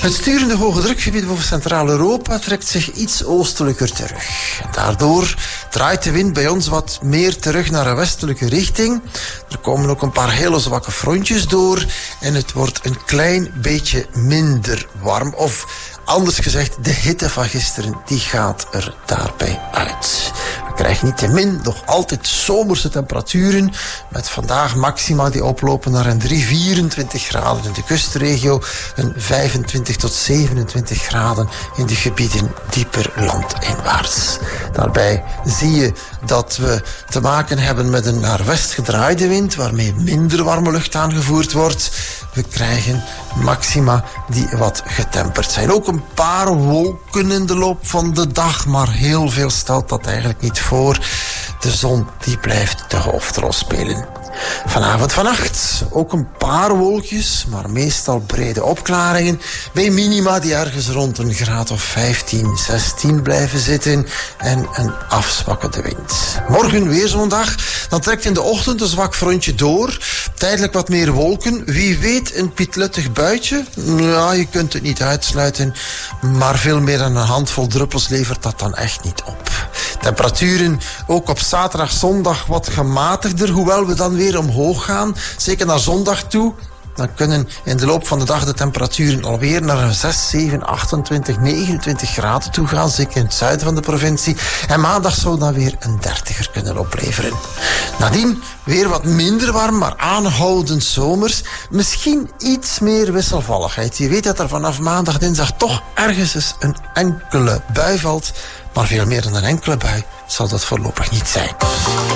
Het sturende hoge drukgebied boven Centraal-Europa trekt zich iets oostelijker terug. Daardoor draait de wind bij ons wat meer terug naar een westelijke richting. Er komen ook een paar hele zwakke frontjes door en het wordt een klein beetje minder warm. Of anders gezegd, de hitte van gisteren die gaat er daarbij uit. We krijgen niettemin nog altijd zomerse temperaturen, met vandaag maxima die oplopen naar een 24 graden in de kustregio, een 25 tot 27 graden in de gebieden dieper landinwaarts. Daarbij zie je dat we te maken hebben met een naar west gedraaide wind, waarmee minder warme lucht aangevoerd wordt. We krijgen maxima die wat getemperd zijn. Ook een paar wolken in de loop van de dag, maar heel veel stelt dat eigenlijk niet voor. De zon die blijft de hoofdrol spelen. Vanavond, vannacht ook een paar wolkjes, maar meestal brede opklaringen. Bij minima die ergens rond een graad of 15, 16 blijven zitten en een afzwakkende wind. Morgen weer zondag, dan trekt in de ochtend een zwak frontje door. Tijdelijk wat meer wolken. Wie weet een pietluttig buitje? Ja, je kunt het niet uitsluiten, maar veel meer dan een handvol druppels levert dat dan echt niet op. Temperaturen ook op zaterdag, zondag wat gematigder, hoewel we dan weer omhoog gaan. Zeker naar zondag toe. Dan kunnen in de loop van de dag de temperaturen alweer naar een 6, 7, 28, 29 graden toe gaan. Zeker in het zuiden van de provincie. En maandag zou dan weer een 30er kunnen opleveren. Nadien weer wat minder warm, maar aanhoudend zomers. Misschien iets meer wisselvalligheid. Je weet dat er vanaf maandag, dinsdag toch ergens eens een enkele bui valt. Maar veel meer dan een enkele bui zal dat voorlopig niet zijn.